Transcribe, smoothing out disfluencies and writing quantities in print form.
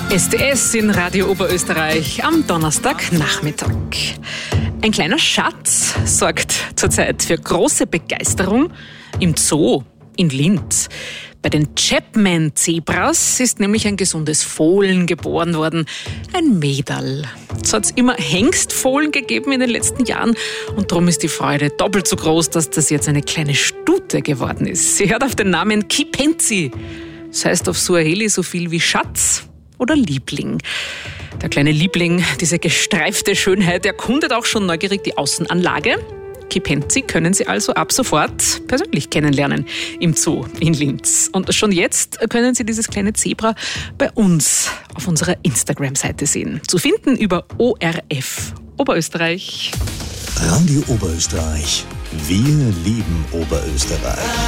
STS in Radio Oberösterreich am Donnerstagnachmittag. Ein kleiner Schatz sorgt zurzeit für große Begeisterung im Zoo in Linz. Bei den Chapman-Zebras ist nämlich ein gesundes Fohlen geboren worden, ein Mäderl. Es hat immer Hengstfohlen gegeben in den letzten Jahren und darum ist die Freude doppelt so groß, dass das jetzt eine kleine Stute geworden ist. Sie hört auf den Namen Kipenzi. Das heißt auf Suaheli so viel wie Schatz oder Liebling. Der kleine Liebling, diese gestreifte Schönheit, erkundet auch schon neugierig die Außenanlage. Kipenzi können Sie also ab sofort persönlich kennenlernen im Zoo in Linz. Und schon jetzt können Sie dieses kleine Zebra bei uns auf unserer Instagram-Seite sehen. Zu finden über ORF Oberösterreich. Radio Oberösterreich. Wir lieben Oberösterreich.